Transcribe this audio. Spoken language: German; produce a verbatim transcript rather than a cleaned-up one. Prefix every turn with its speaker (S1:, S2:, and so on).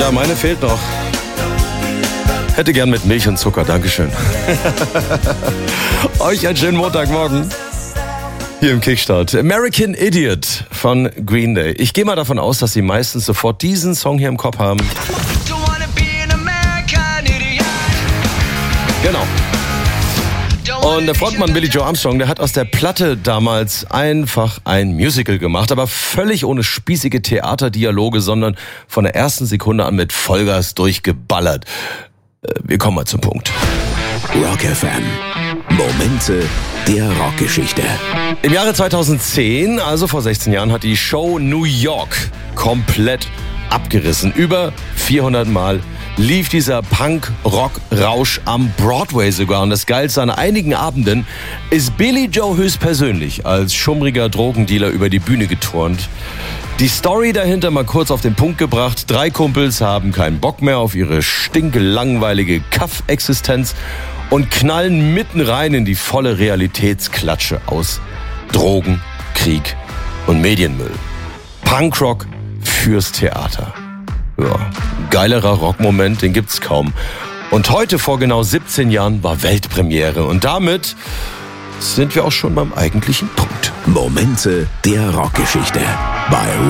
S1: Ja, meine fehlt noch. Hätte gern mit Milch und Zucker, Dankeschön. Euch einen schönen Montagmorgen. Hier im Kickstart. American Idiot von Green Day. Ich gehe mal davon aus, dass Sie meistens sofort diesen Song hier im Kopf haben. Genau. Und der Frontmann Billy Joe Armstrong, der hat aus der Platte damals einfach ein Musical gemacht, aber völlig ohne spießige Theaterdialoge, sondern von der ersten Sekunde an mit Vollgas durchgeballert. Wir kommen mal zum Punkt.
S2: Rock F M. Momente der Rockgeschichte.
S1: Im Jahre zweitausendzehn, also vor sechzehn Jahren, hat die Show New York komplett abgerissen. Über vierhundert Mal lief dieser Punk-Rock-Rausch am Broadway sogar. Und das Geilste an einigen Abenden ist Billy Joe höchstpersönlich als schummriger Drogendealer über die Bühne geturnt. Die Story dahinter mal kurz auf den Punkt gebracht. Drei Kumpels haben keinen Bock mehr auf ihre stinkelangweilige Kaff-Existenz und knallen mitten rein in die volle Realitätsklatsche aus Drogen, Krieg und Medienmüll. Punkrock fürs Theater. Ja, geilerer Rockmoment, den gibt's kaum. Und heute vor genau siebzehn Jahren war Weltpremiere. Und damit sind wir auch schon beim eigentlichen Punkt.
S2: Momente der Rockgeschichte bei